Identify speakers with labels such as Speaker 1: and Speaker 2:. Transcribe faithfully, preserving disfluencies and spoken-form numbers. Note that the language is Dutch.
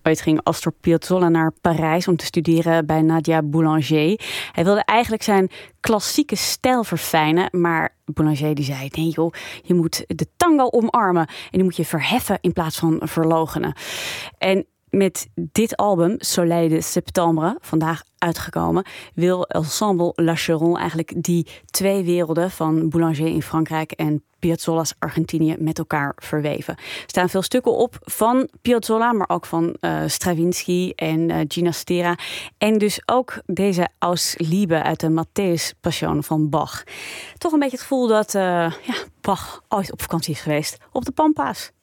Speaker 1: Ooit ging Astor Piazzolla naar Parijs om te studeren bij Nadia Boulanger. Hij wilde eigenlijk zijn klassieke stijl verfijnen, maar Boulanger die zei, nee joh, je moet de tango omarmen en die moet je verheffen in plaats van verloochenen. En met dit album, Soleil de Septembre, vandaag uitgekomen, wil Ensemble Lacheron eigenlijk die twee werelden van Boulanger in Frankrijk en Piazzolla's Argentinië met elkaar verweven. Er staan veel stukken op van Piazzolla, maar ook van uh, Stravinsky en uh, Ginastera. En dus ook deze Aus Liebe uit de Matthäus Passion van Bach. Toch een beetje het gevoel dat uh, ja, Bach ooit op vakantie is geweest op de Pampa's.